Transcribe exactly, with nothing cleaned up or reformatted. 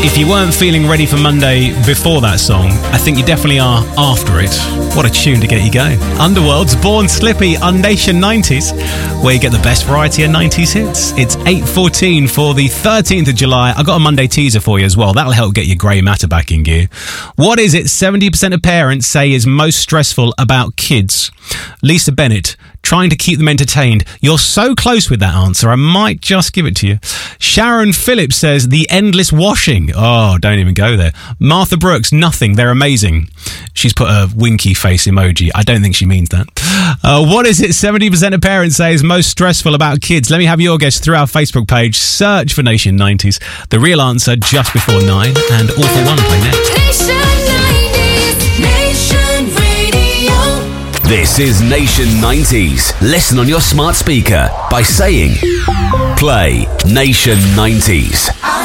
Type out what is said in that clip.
If you weren't feeling ready for Monday before that song, I think you definitely are after it. What a tune to get you going. Underworld's Born Slippy on Nation nineties, where you get the best variety of nineties hits. It's eight fourteen for the thirteenth of July. I've got a Monday teaser for you as well. That'll help get your grey matter back in gear. What is it seventy percent of parents say is most stressful about kids? Lisa Bennett, trying to keep them entertained. You're so close with that answer, I might just give it to you. Sharon Phillips says the endless washing. Oh, don't even go there. Martha Brooks, nothing. They're amazing. She's put a winky face emoji. I don't think she means that. Uh, what is it seventy percent of parents say is most stressful about kids? Let me have your guess through our Facebook page. Search for Nation nineties. The real answer just before nine, and All for One play next. Nation nineties, Nation Radio. This is Nation nineties. Listen on your smart speaker by saying, play Nation nineties.